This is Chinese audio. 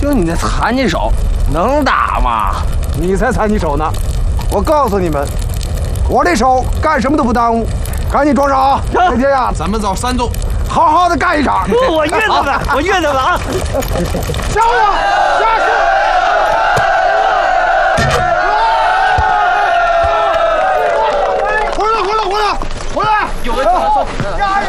就你那残疾手，能打吗？ 你才残疾手呢！我告诉你们，我这手干什么都不耽误。赶紧装上啊！再见呀！ 咱们找山东， 好好的干一场。 我约他们，我约他们啊！ 加油！加油！回来！回来！回来！回来！ 有人找他上警察。